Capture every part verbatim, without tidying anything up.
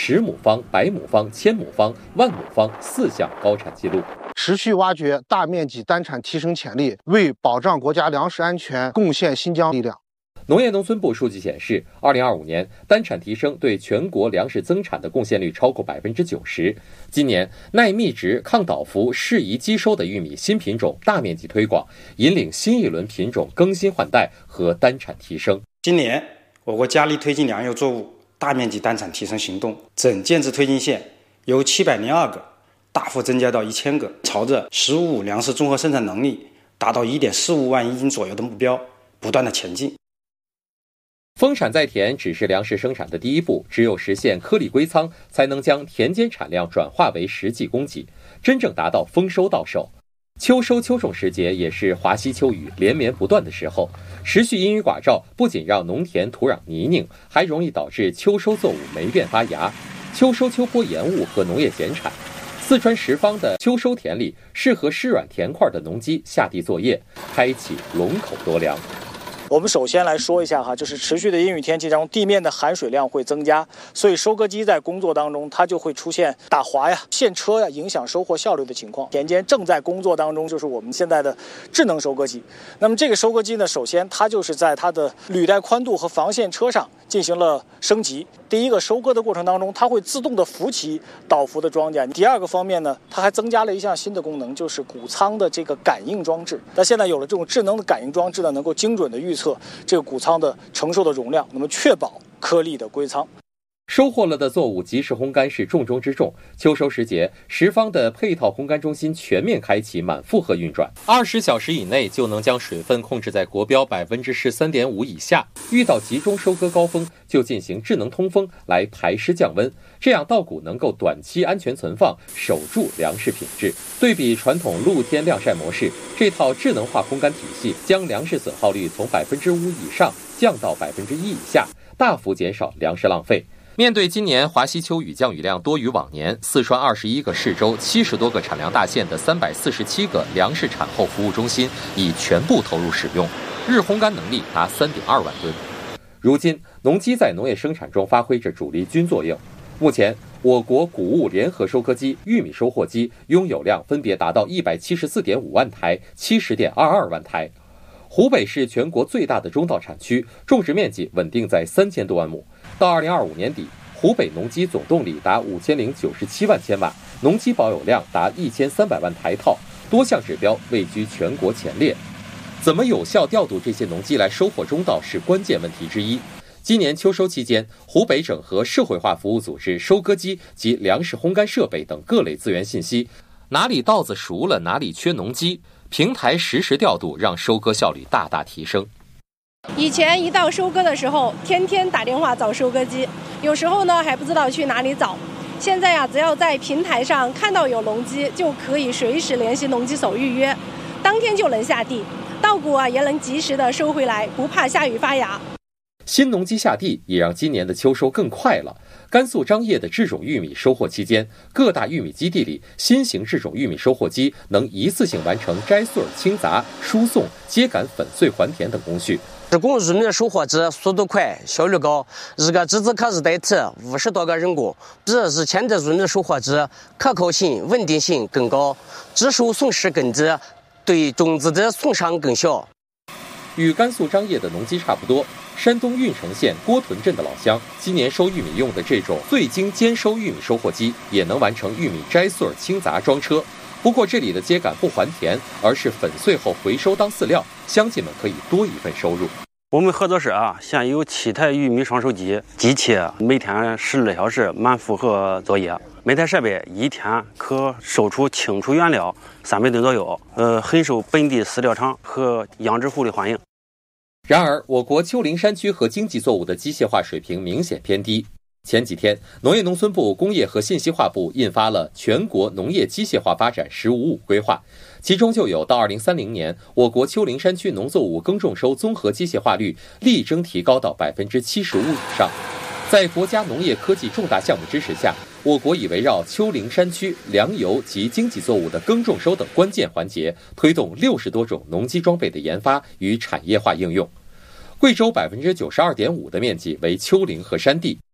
十亩方、百亩方、千亩方、万亩方四项高产记录。 持续挖掘大面积单产提升潜力，为保障国家粮食安全贡献新疆力量。 农业农村部数据显示，二零二五年单产提升对全国粮食增产的贡献率超过百分之九十。今年耐密植、抗倒伏、适宜基收的玉米新品种大面积推广，引领新一轮品种更新换代和单产提升。 今年我国加力推进粮油作物大面积单产提升行动，整建制推进线由七百零二个大幅增加到一千个，朝着十五五粮食综合生产能力达到一点四五万亿斤左右的目标不断的前进。 丰产在田只是粮食生产的第一步，只有实现颗粒归仓，才能将田间产量转化为实际供给，真正达到丰收到手。秋收秋种时节也是华西秋雨连绵不断的时候，持续阴雨寡照不仅让农田土壤泥泞，还容易导致秋收作物霉变发芽，秋收秋播延误和农业减产。四川什邡的秋收田里，适合湿软田块的农机下地作业，开启龙口多粮。 我们首先来说一下哈，就是持续的阴雨天气当中，地面的含水量会增加，所以收割机在工作当中，它就会出现打滑呀、陷车呀，影响收获效率的情况。田间正在工作当中，就是我们现在的智能收割机。那么这个收割机呢，首先它就是在它的履带宽度和防陷车上进行了升级。第一个，收割的过程当中，它会自动的扶起倒伏的庄稼。第二个方面呢，它还增加了一项新的功能，就是谷仓的这个感应装置。那现在有了这种智能的感应装置呢，能够精准的预测这个谷仓的承受的容量，那么确保颗粒的归仓。 收获了的作物及时烘干是重中之重。秋收时节，什邡的配套烘干中心全面开启满负荷运转，二十小时以内就能将水分控制在国标百分之十三点五以下。遇到集中收割高峰，就进行智能通风来排湿降温，这样稻谷能够短期安全存放，守住粮食品质。对比传统露天晾晒模式，这套智能化烘干体系将粮食损耗率从百分之五以上降到百分之一以下，大幅减少粮食浪费。面对今年华西秋雨降雨量多于往年，四川二十一个市州、七十多个产粮大县的三百四十七个粮食产后服务中心已全部投入使用，日烘干能力达三点二万吨。如今，农机在农业生产中发挥着主力军作用。目前，我国谷物联合收割机、玉米收获机拥有量分别达到一百七十四点五万台、七十点二二万台。湖北是全国最大的中稻产区，种植面积稳定在三千多万亩。到二零二五年底，湖北农机总动力达五千零九十七万千瓦，农机保有量达一千三百万台套，多项指标位居全国前列。怎么有效调度这些农机来收获中稻是关键问题之一。今年秋收期间，湖北整合社会化服务组织收割机及粮食烘干设备等各类资源信息，哪里稻子熟了，哪里缺农机，平台实时调度，让收割效率大大提升。 以前一到收割的时候，天天打电话找收割机，有时候呢还不知道去哪里找。现在呀、啊，只要在平台上看到有农机，就可以随时联系农机手预约，当天就能下地，稻谷啊也能及时的收回来，不怕下雨发芽。 新农机下地也让今年的秋收更快了。甘肃张掖的制种玉米收获期间，各大玉米基地里新型制种玉米收获机能一次性完成摘穗、清杂、输送、秸秆、粉碎、还田等工序。 制种玉米的收获值速度快，效率高，一个机子可以代替五十多个人工，比以前的玉米收获值可靠性、稳定性更高，植收损失更低，对种子的损伤更小。 与甘肃张掖的农机差不多，山东运城县郭屯镇的老乡，今年收玉米用的这种最精兼收玉米收获机，也能完成玉米摘穗、清杂、装车。不过这里的秸秆不还田，而是粉碎后回收当饲料，乡亲们可以多一份收入。 我们合作社啊，现有七台玉米双收机，机器每天十二小时满负荷作业。每台设备一天可收出清除原料三百吨左右，呃，很受本地饲料厂和养殖户的欢迎。 然而，我国丘陵山区和经济作物的机械化水平明显偏低。前几天，农业农村部、工业和信息化部印发了《全国农业机械化发展“十五五”规划》，其中就有到二零三零年，我国丘陵山区农作物耕种收综合机械化率力争提高到百分之七十五以上。在国家农业科技重大项目支持下，我国已围绕丘陵山区粮油及经济作物的耕种收等关键环节，推动六十多种农机装备的研发与产业化应用。贵州百分之九十二点五的面积为丘陵和山地，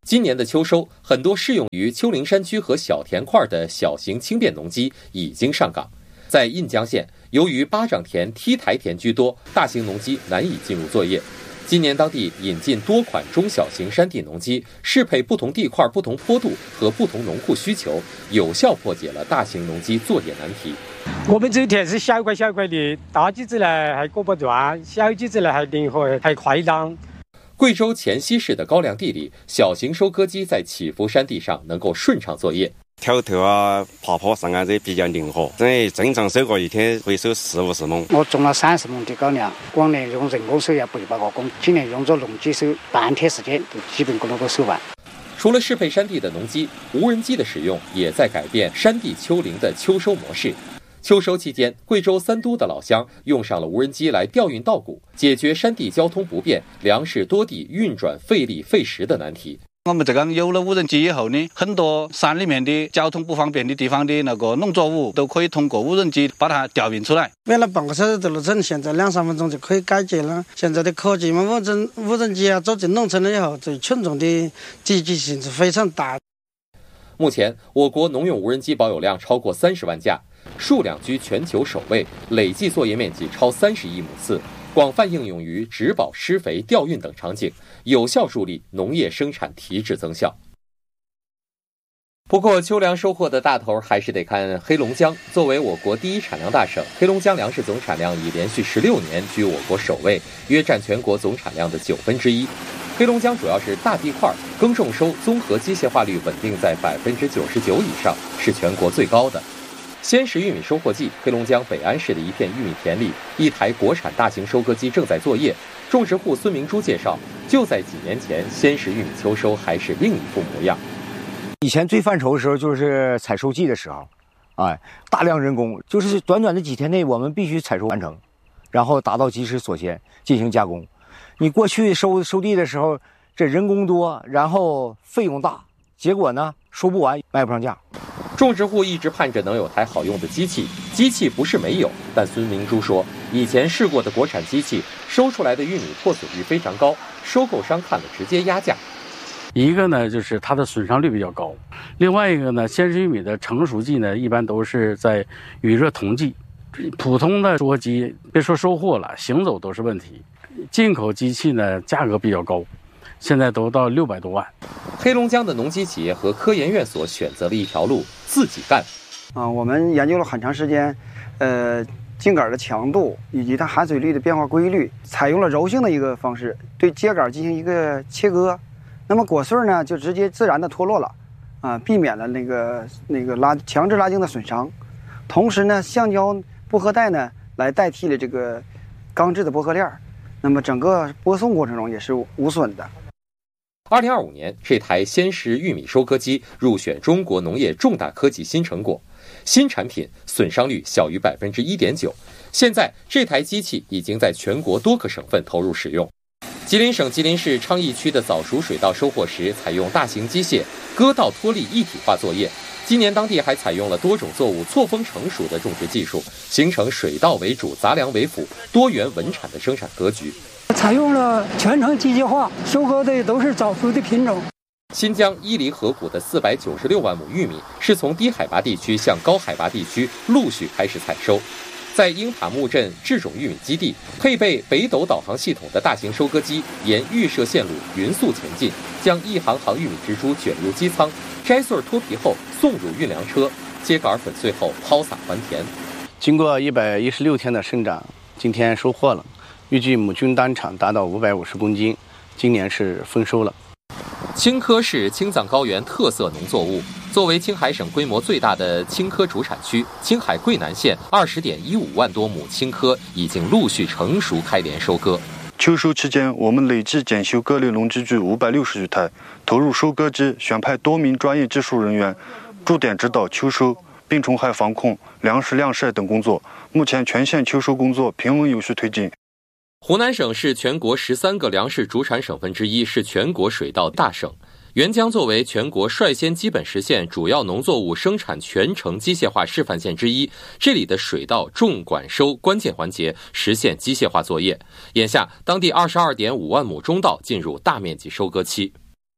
今年的秋收，很多适用于丘陵山区和小田块的小型轻便农机已经上岗。在印江县，由于巴掌田、梯台田居多，大型农机难以进入作业。今年当地引进多款中小型山地农机，适配不同地块、不同坡度和不同农户需求，有效破解了大型农机作业难题。 我们这田是小一块小一块的，大机子呢还割不断，小机子呢还灵活还快当。 贵州黔西市的高粱地里，小型收割机在起伏山地上能够顺畅作业。 挑头啊、爬坡上啊，这比较灵活。这正常收割一天会收四五十亩。 我种了三十亩的高粱，往年用人工收要百八个工，今年用着农机收，半天时间就基本能够收完。 除了适配山地的农机，无人机的使用也在改变山地丘陵的秋收模式。秋收期间，贵州三都的老乡用上了无人机来调运稻谷，解决山地交通不便、粮食多地运转费力费时的难题。 我们这个有了无人机以后呢，很多山里面的交通不方便的地方的那个农作物都可以通过无人机把它调运出来。 原来半个小时的路程，现在两三分钟就可以解决了。现在的科技嘛，无人无人机啊，走进农村了以后，对群众的积极性是非常大。 目前，我国农用无人机保有量超过三十万架，数量居全球首位，累计作业面积超三十亿亩次。广泛应用于植保、施肥、调运等场景，有效助力农业生产提质增效。不过，秋粮收获的大头还是得看黑龙江。作为我国第一产粮大省，黑龙江粮食总产量已连续十六年居我国首位，约占全国总产量的九分之一。黑龙江主要是大地块，耕种收综合机械化率稳定在百分之九十九以上，是全国最高的。鲜食玉米收获季，黑龙江北安市的一片玉米田里，一台国产大型收割机正在作业。种植户孙明珠介绍，就在几年前，鲜食玉米秋收还是另一副模样。 以前最犯愁的时候就是采收季的时候，哎，大量人工，就是短短的几天内，我们必须采收完成，然后达到及时锁鲜进行加工。你过去收收地的时候，这人工多，然后费用大，结果呢收不完，卖不上价。 种植户一直盼着能有台好用的机器，机器不是没有，但孙明珠说，以前试过的国产机器收出来的玉米破损率非常高，收购商看了直接压价。 一个呢就是它的损伤率比较高，另外一个呢，鲜食玉米的成熟季呢一般都是在雨热同季，普通的收割机别说收获了，行走都是问题。进口机器呢价格比较高，现在都到六百多万。 黑龙江的农机企业和科研院所选择了一条路，自己干。 啊，我们研究了很长时间，呃，茎秆的强度以及它含水率的变化规律，采用了柔性的一个方式，对秸秆进行一个切割，那么果穗呢就直接自然的脱落了，啊，避免了那个那个拉强制拉茎的损伤。同时呢，橡胶剥壳带呢来代替了这个钢制的剥壳链，那么整个播送过程中也是无损的。 二零二五年，这台鲜食玉米收割机入选中国农业重大科技新成果，新产品损伤率小于百分之一点九。现在这台机器已经在全国多个省份投入使用。吉林省吉林市昌邑区的早熟水稻收获时，采用大型机械割稻脱粒一体化作业。今年当地还采用了多种作物错峰成熟的种植技术，形成水稻为主、杂粮为辅、多元稳产的生产格局。 采用了全程机械化，收割的都是早熟的品种。 新疆伊犁河谷的四百九十六万亩玉米是从低海拔地区向高海拔地区陆续开始采收。在英塔木镇制种玉米基地，配备北斗导航系统的大型收割机沿预设线路匀速前进，将一行行玉米植株卷入机舱，摘穗脱皮后送入运粮车，秸秆粉碎后抛洒还田。 经过一百一十六天的生长，今天收获了。预计亩均单产达到五百五十公斤，今年是丰收了。 青稞是青藏高原特色农作物，作为青海省规模最大的青稞主产区，青海桂南县二十点一五万多亩青稞已经陆续成熟开镰收割。 秋收期间，我们累计检修各类农机具五百六十余台，投入收割机，选派多名专业技术人员，驻点指导秋收、病虫害防控、粮食晾晒等工作。目前全县秋收工作平稳有序推进。 湖南省是全国十三个粮食主产省份之一，是全国水稻大省。沅江作为全国率先基本实现主要农作物生产全程机械化示范县之一，这里的水稻种管收关键环节实现机械化作业。眼下，当地二十二点五万亩中稻进入大面积收割期。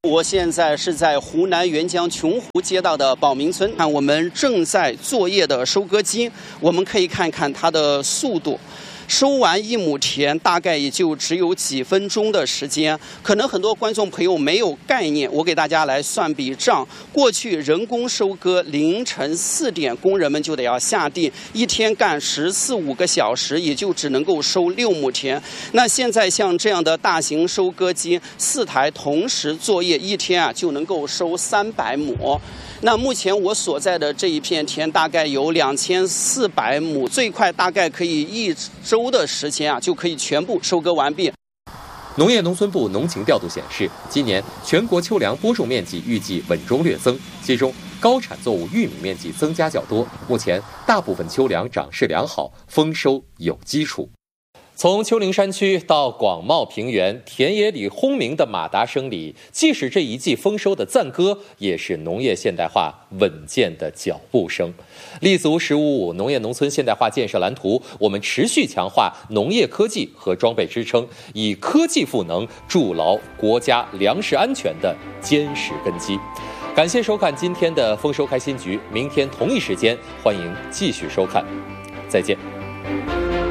我现在是在湖南沅江琼湖街道的宝明村，看我们正在作业的收割机，我们可以看看它的速度。收完一亩田大概也就只有几分钟的时间，可能很多观众朋友没有概念，我给大家来算笔账。过去人工收割，凌晨四点工人们就得要下地，一天干十四五个小时，也就只能够收六亩田。那现在像这样的大型收割机，四台同时作业，一天啊就能够收三百亩。那目前我所在的这一片田大概有两千四百亩，最快大概可以一周的时间啊，就可以全部收割完毕。 农业农村部农情调度显示，今年全国秋粮播种面积预计稳中略增，其中高产作物玉米面积增加较多。目前大部分秋粮长势良好，丰收有基础。从丘陵山区到广袤平原，田野里轰鸣的马达声里，即使这一季丰收的赞歌，也是农业现代化稳健的脚步声。立足“十五五”农业农村现代化建设蓝图，我们持续强化农业科技和装备支撑，以科技赋能筑牢国家粮食安全的坚实根基。感谢收看今天的丰收开心局，明天同一时间欢迎继续收看，再见。